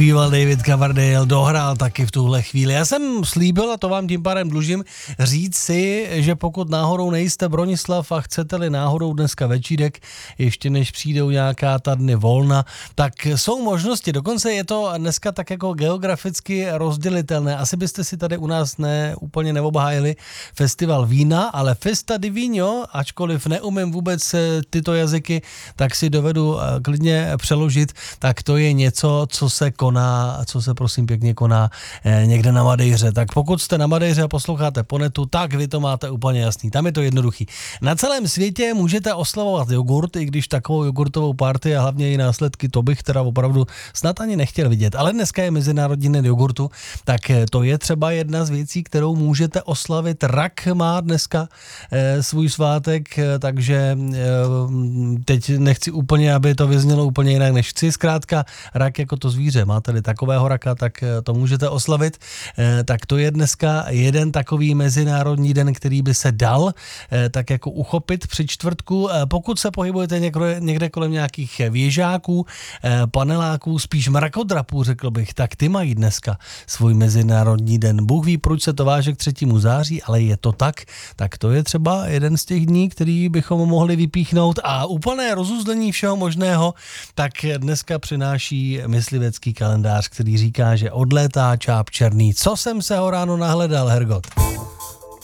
Býval David Coverdale dohrál taky v tuhle chvíli. Já jsem slíbil, a to vám tím pádem dlužím, říct si, že pokud náhodou nejste Bronislav a chcete-li náhodou dneska večírek, ještě než přijdou nějaká ta dny volna, tak jsou možnosti. Dokonce je to dneska tak jako geograficky rozdělitelné. Asi byste si tady u nás úplně neobhájili festival vína, ale Festa di Vino, ačkoliv neumím vůbec tyto jazyky, tak si dovedu klidně přeložit, tak to je něco, co se prosím pěkně koná někde na Madejře. Tak pokud jste na Madejře a posloucháte po netu, tak vy to máte úplně jasný. Tam je to jednoduchý. Na celém světě můžete oslavovat jogurt, i když takovou jogurtovou party a hlavně i následky, to bych teda opravdu snad ani nechtěl vidět. Ale dneska je Mezinárodní den jogurtu, tak to je třeba jedna z věcí, kterou můžete oslavit. Rak má dneska svůj svátek, takže teď nechci úplně, aby to vyznělo úplně jinak, než chci. Zkrátka rak jako to zvíře. Máte-li takového raka, tak to můžete oslavit. Tak to je dneska jeden takový mezinárodní den, který by se dal tak jako uchopit při čtvrtku. Pokud se pohybujete někde kolem nějakých věžáků, paneláků, spíš mrakodrapů, řekl bych, tak ty mají dneska svůj mezinárodní den. Bůh ví, proč se to váže k 3. září, ale je to tak. Tak to je třeba jeden z těch dní, který bychom mohli vypíchnout. A úplné rozuzlení všeho možného, tak dneska přináší myslivecký kalendář, který říká, že odlétá čáp černý. Co jsem se ho ráno nahledal, Hergot?